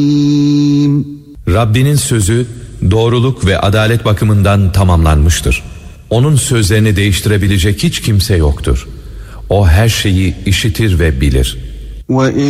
Rabbinin sözü doğruluk ve adalet bakımından tamamlanmıştır. Onun sözlerini değiştirebilecek hiç kimse yoktur. O her şeyi işitir ve bilir.